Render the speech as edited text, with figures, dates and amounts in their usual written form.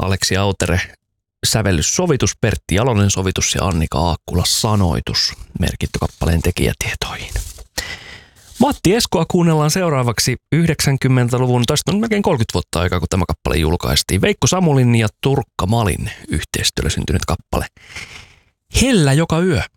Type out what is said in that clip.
Aleksi Autere sävellyssovitus, Pertti Jalonen sovitus ja Annika Aakkula sanoitus merkitty kappaleen tekijätietoihin. Matti Eskoa kuunnellaan seuraavaksi 90-luvun, tästä on melkein 30 vuotta aikaa, kun tämä kappale julkaistiin. Veikko Samulin ja Turkka Malin yhteistyöllä syntynyt kappale. Hellä joka yö.